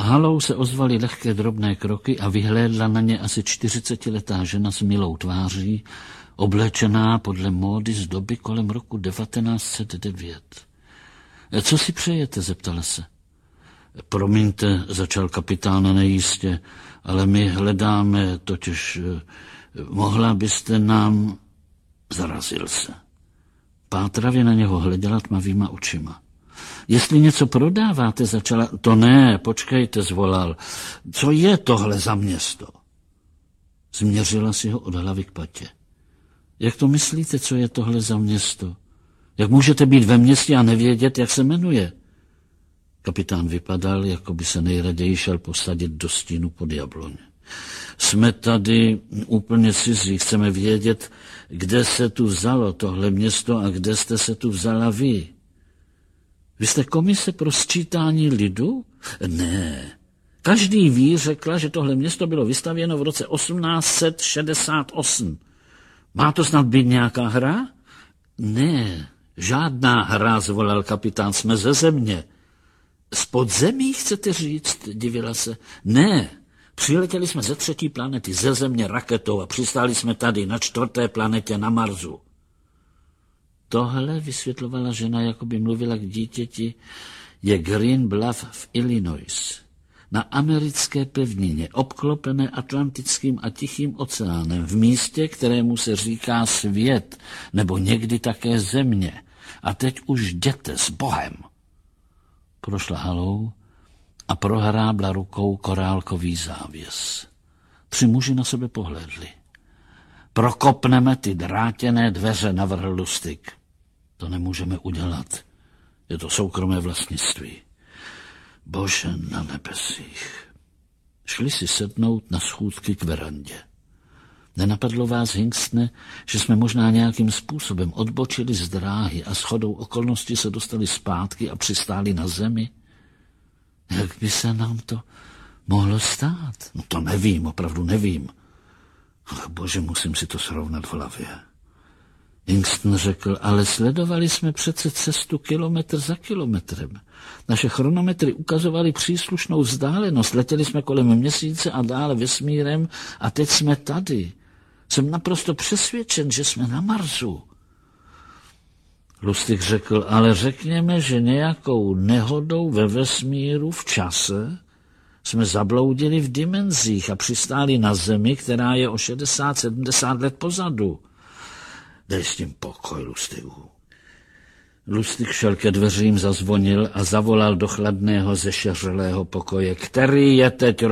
halou se ozvaly lehké drobné kroky a vyhlédla na ně asi 40letá žena s milou tváří, oblečená podle módy z doby kolem roku 1909. Co si přejete, zeptala se. Promiňte, začal kapitán nejistě, ale my hledáme, totiž mohla byste nám... Zarazil se. Pátravě na něho hleděla tmavýma očima. Jestli něco prodáváte, začala... To ne, počkejte, zvolal. Co je tohle za město? Změřila si ho od hlavy k patě. Jak to myslíte, co je tohle za město? Jak můžete být ve městě a nevědět, jak se jmenuje? Kapitán vypadal, jako by se nejraději šel posadit do stínu pod jabloň. Jsme tady úplně cizí, chceme vědět, kde se tu vzalo tohle město a kde jste se tu vzala vy. Vy jste komise pro sčítání lidu? Ne. Každý ví, řekla, že tohle město bylo vystavěno v roce 1868. Má to snad být nějaká hra? Ne, žádná hra, zvolal kapitán, jsme ze země. Z podzemí, chcete říct, divila se. Ne, přiletěli jsme ze 3. planety, ze země raketou a přistáli jsme tady na 4. planetě na Marsu. Tohle, vysvětlovala žena, jako by mluvila k dítěti, je Green Bluff v Illinois. Na americké pevnině, obklopené Atlantickým a Tichým oceánem, v místě, kterému se říká svět, nebo někdy také země. A teď už jděte s Bohem. Prošla halou a prohrábla rukou korálkový závěs. 3 muži na sebe pohlédli. Prokopneme ty drátěné dveře, navrhl Lustig. To nemůžeme udělat. Je to soukromé vlastnictví. Bože na nebesích. Šli si sednout na schůdky k verandě. Nenapadlo vás, Hingstne, že jsme možná nějakým způsobem odbočili z dráhy a shodou okolností se dostali zpátky a přistáli na zemi? Jak by se nám to mohlo stát? No to nevím, opravdu nevím. Ach, bože, musím si to srovnat v hlavě. Hingston řekl, ale sledovali jsme přece cestu kilometr za kilometrem. Naše chronometry ukazovaly příslušnou vzdálenost. Letěli jsme kolem měsíce a dále vesmírem a teď jsme tady. Jsem naprosto přesvědčen, že jsme na Marsu. Lustig řekl, ale řekněme, že nějakou nehodou ve vesmíru v čase jsme zabloudili v dimenzích a přistáli na Zemi, která je o 60-70 let pozadu. Dej s tím pokoj, Lustigu. Lustig šel ke dveřím, zazvonil a zavolal do chladného zešeřelého pokoje, který je teď